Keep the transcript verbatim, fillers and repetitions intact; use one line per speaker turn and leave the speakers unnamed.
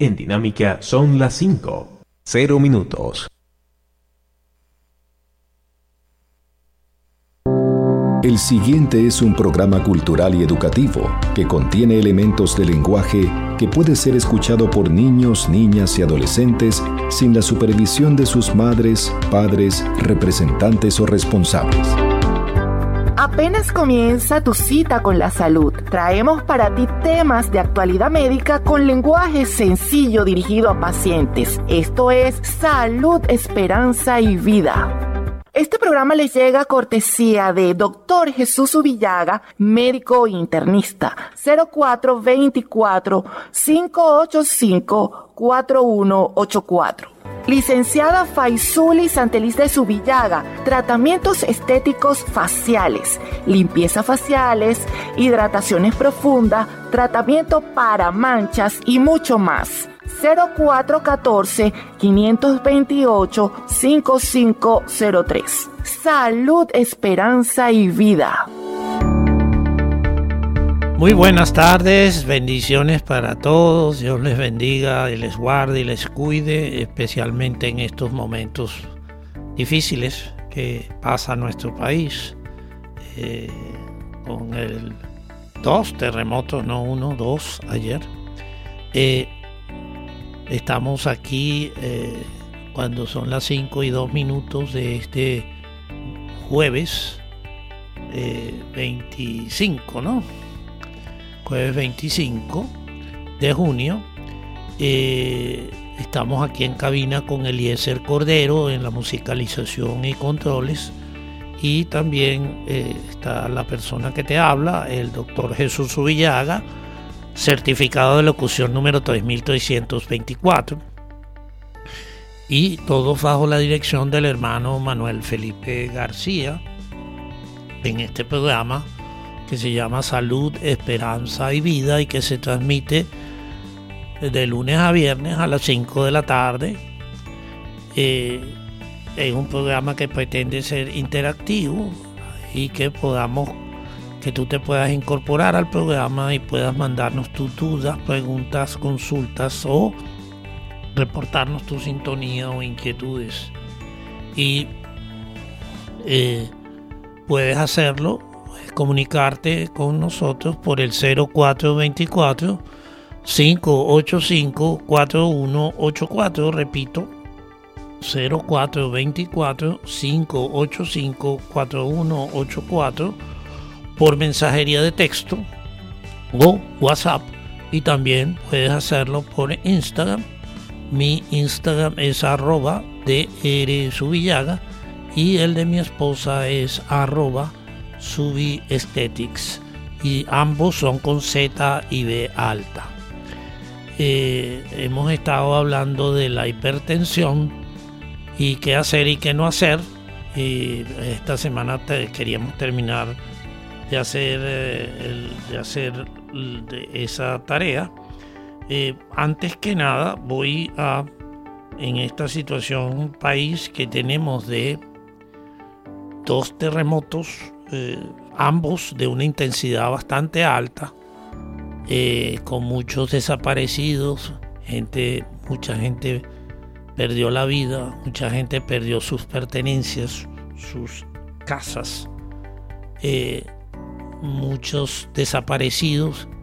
En Dinámica son las cinco, cero minutos.
El siguiente es un programa cultural y educativo que contiene elementos de lenguaje que puede ser escuchado por niños, niñas y adolescentes sin la supervisión de sus madres, padres, representantes o responsables.
Apenas comienza tu cita con la salud. Traemos para ti temas de actualidad médica con lenguaje sencillo dirigido a pacientes. Esto es Salud, Esperanza y Vida. Este programa les llega a cortesía de doctor Jesús Ubillaga, médico internista, cero cuatro dos cuatro, cinco ocho cinco, cuatro uno ocho cuatro. Licenciada Faisuli Santeliz de Subillaga, tratamientos estéticos faciales, limpieza faciales, hidrataciones profundas, tratamiento para manchas y mucho más. cero cuatro uno cuatro, cinco dos ocho, cinco cinco cero tres. Salud, Esperanza y Vida.
Muy buenas tardes, bendiciones para todos. Dios les bendiga y les guarde y les cuide, especialmente en estos momentos difíciles que pasa nuestro país, eh, con el dos terremotos, no uno, dos ayer. Eh, estamos aquí eh, cuando son las cinco y dos minutos de este jueves eh, veinticinco, ¿no? Jueves veinticinco de junio. Eh, estamos aquí en cabina con Eliezer Cordero en la musicalización y controles, y también eh, está la persona que te habla, el doctor Jesús Ubillaga, certificado de locución número tres mil trescientos veinticuatro, y todos bajo la dirección del hermano Manuel Felipe García en este programa que se llama Salud, Esperanza y Vida, y que se transmite de lunes a viernes a las cinco de la tarde. Eh, es un programa que pretende ser interactivo y que podamos, que tú te puedas incorporar al programa y puedas mandarnos tus dudas, preguntas, consultas o reportarnos tu sintonía o inquietudes. Y eh, puedes hacerlo, comunicarte con nosotros por el cero cuatro dos cuatro, cinco ocho cinco, cuatro uno ocho cuatro, repito, cero cuatro dos cuatro, cinco ocho cinco, cuatro uno ocho cuatro, por mensajería de texto o WhatsApp, y también puedes hacerlo por Instagram. Mi Instagram es arroba drsubillaga y el de mi esposa es arroba Subi Aesthetics, y ambos son con Z y B alta. Eh, hemos estado hablando de la hipertensión y qué hacer y qué no hacer, y esta semana te, queríamos terminar de hacer, eh, el, de hacer de esa tarea. Eh, antes que nada voy a, en esta situación, un país que tenemos de dos terremotos, Eh, ambos de una intensidad bastante alta, eh, con muchos desaparecidos, gente, mucha gente perdió la vida, mucha gente perdió sus pertenencias, sus casas, eh, muchos desaparecidos